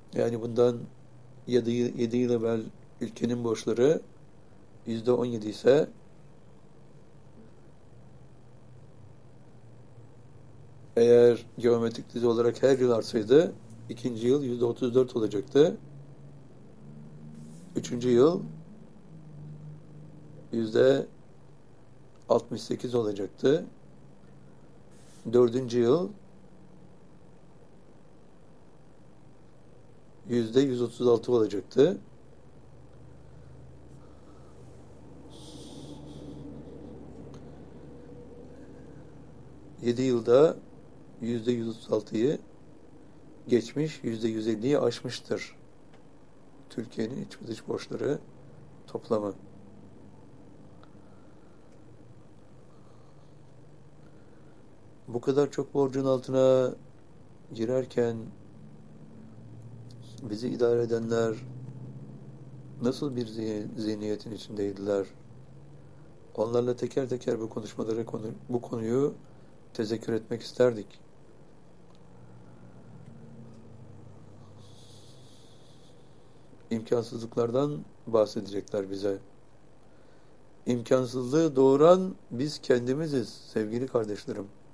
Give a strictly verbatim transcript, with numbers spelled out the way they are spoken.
Yani bundan yedi yedi yıl evvel ülkenin borçları yüzde on yedi ise eğer geometrik dizi olarak her yıl artsaydı ikinci yıl yüzde otuz dört olacaktı. Üçüncü yıl yüzde altmış sekiz olacaktı. Dördüncü yıl yüzde yüz otuz altı olacaktı. Yedi yılda yüzde yüz otuz altıyı geçmiş, yüzde yüz elliyi aşmıştır. Türkiye'nin iç ve dış borçları toplamı. Bu kadar çok borcun altına girerken bizi idare edenler nasıl bir zihniyetin içindeydiler? Onlarla teker teker bu konuşmaları, bu konuyu tezekkür etmek isterdik. İmkansızlıklardan bahsedecekler bize. İmkansızlığı doğuran biz kendimiziz sevgili kardeşlerim.